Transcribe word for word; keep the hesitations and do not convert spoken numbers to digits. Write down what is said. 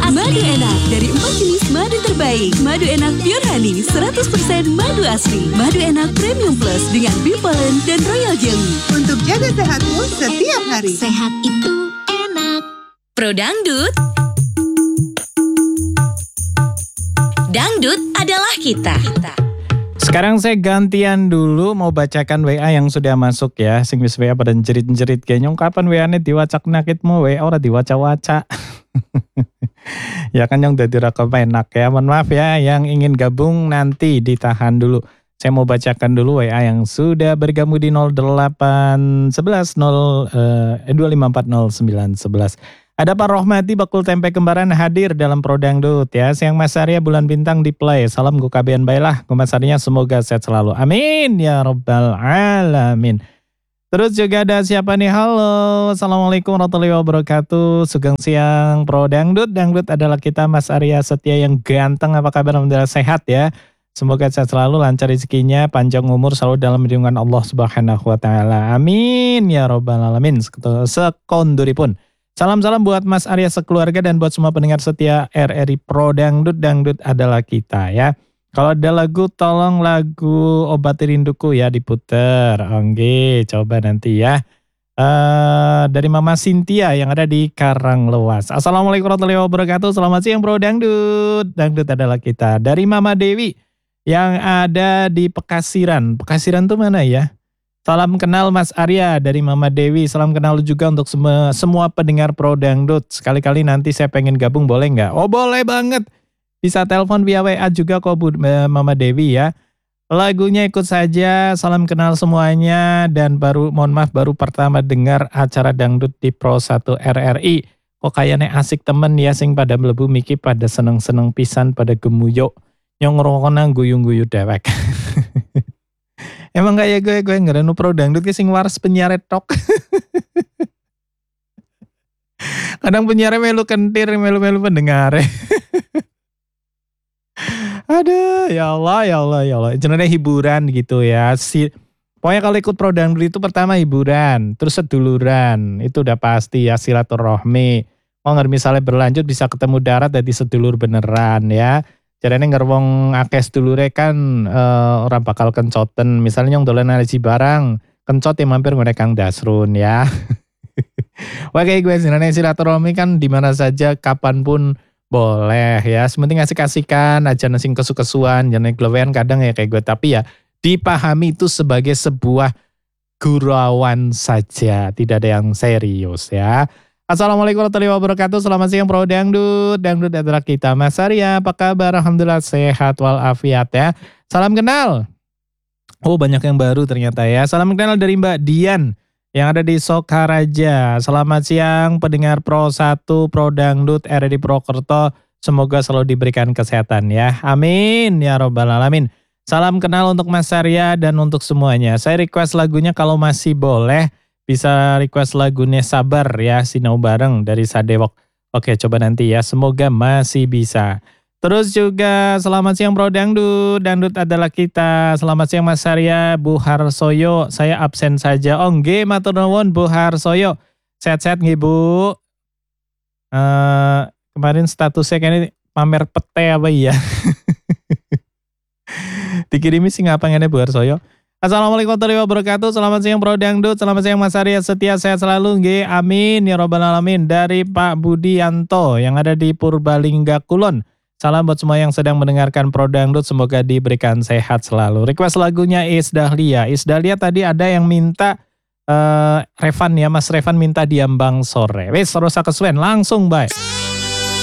Madu enak dari empat jenis madu terbaik. Madu enak Pure Honey seratus persen madu asli. Madu enak Premium Plus dengan Bee Pollen dan Royal Jelly. Untuk jaga sehatmu setiap hari. Sehat itu enak. Pro Dangdut. Dangdut adalah kita. Sekarang saya gantian dulu mau bacakan W A yang sudah masuk ya. Sing wis W A pada jerit-jerit kayaknya kapan W A-ne diwacak nakitmu W A ora diwaca-waca. Ya kan yang udah direkam enak ya. Mohon maaf ya yang ingin gabung nanti ditahan dulu. Saya mau bacakan dulu W A yang sudah bergabung di nol delapan satu satu nol dua lima empat nol sembilan satu satu. Ada Pak Rohmati Bakul Tempe Kembaran hadir dalam Pro Dangdut ya. Siang Mas Arya Bulan Bintang di play. Salam gue K B N baiklah. Mas Aryanya semoga sehat selalu. Amin ya rabbal alamin. Terus juga ada siapa nih? Halo. Assalamualaikum warahmatullahi wabarakatuh. Sugeng siang Pro Dangdut. Dangdut adalah kita Mas Arya Setia yang ganteng. Apa kabar? Alhamdulillah sehat ya. Semoga sehat selalu, lancar rezekinya, panjang umur, selalu dalam lindungan Allah Subhanahu wa taala. Amin ya rabbal alamin. Sekonduripun. Salam-salam buat Mas Arya sekeluarga dan buat semua pendengar setia R R I Pro Dangdut. Dangdut adalah kita ya. Kalau ada lagu tolong lagu Obati Rinduku ya diputer. Oke, coba nanti ya. Uh, dari Mama Cynthia yang ada di Karanglewas. Assalamualaikum warahmatullahi wabarakatuh. Selamat siang Pro Dangdut. Dangdut adalah kita. Dari Mama Dewi yang ada di Pekasiran. Pekasiran tuh mana ya? Salam kenal Mas Arya dari Mama Dewi. Salam kenal juga untuk semua, semua pendengar Pro Dangdut. Sekali-kali nanti saya pengen gabung boleh nggak? Oh boleh banget. Bisa telepon via W A juga kok Bu, Mama Dewi ya. Lagunya ikut saja. Salam kenal semuanya. Dan baru mohon maaf baru pertama dengar acara Dangdut di Pro satu R R I. Kok kayaknya asik temen ya sing pada melebu miki pada seneng-seneng pisan pada gemuyok. Yang ngerokona guyung-guyu dewek. Emang kayak gue, gue ngerenu Pro Dangdut sing waras penyiar tok. Kadang penyiar melu kentir, melu-melu pendengar. Aduh, ya Allah, ya Allah, ya Allah. Jenenge hiburan gitu ya. Si, pokoknya kalau ikut Pro Dangdut itu pertama hiburan, terus seduluran. Itu udah pasti ya, silaturahmi. Oh nggak misalnya berlanjut bisa ketemu darat jadi sedulur beneran ya. Jarane ngerwong akeh sedulure kan uh, orang bakal kencoten. Misalnya yang dolan nasi barang, kencot ya mampir ngene Kang Dasrun ya. Wah kayak gue senane silaturahmi kan di mana saja kapanpun boleh ya. Sementing asik-asikan aja nasi kesu-kesuan, jangan glewean kadang ya kayak gue. Tapi ya dipahami itu sebagai sebuah gurauan saja, tidak ada yang serius ya. Assalamualaikum warahmatullahi wabarakatuh. Selamat siang Pro Dangdut. Dangdut adalah kita. Mas Arya, apa kabar? Alhamdulillah sehat walafiat ya. Salam kenal. Oh banyak yang baru ternyata ya. Salam kenal dari Mbak Dian yang ada di Sokaraja. Selamat siang pendengar Pro satu Pro Dangdut R R I Prokerto. Semoga selalu diberikan kesehatan ya. Amin ya robbal alamin. Salam kenal untuk Mas Arya dan untuk semuanya. Saya request lagunya kalau masih boleh. Bisa request lagunya Sabar ya, Sinau Bareng dari Sadewok. Oke coba nanti ya, semoga masih bisa. Terus juga selamat siang Pro Dangdut, Dangdut adalah kita. Selamat siang Mas Arya, Bu Harsoyo, saya absen saja. Oh nggih, matur nuwun Bu Harsoyo. Sehat-sehat nggih Bu. Uh, kemarin statusnya kayaknya pamer pete apa iya. Dikirimi sih ngapainnya Bu Harsoyo. Assalamualaikum warahmatullahi wabarakatuh. Selamat siang Pro Dangdut. Selamat siang Mas Arya Setia, sehat selalu nggih. Amin ya robbal alamin. Dari Pak Budianto yang ada di Purbalingga Kulon. Salam buat semua yang sedang mendengarkan Pro Dangdut, semoga diberikan sehat selalu. Request lagunya Is Dahlia. Is Dahlia tadi ada yang minta uh, Revan ya, Mas Revan minta Diambang Sore. Wes terus kesuwen langsung bye.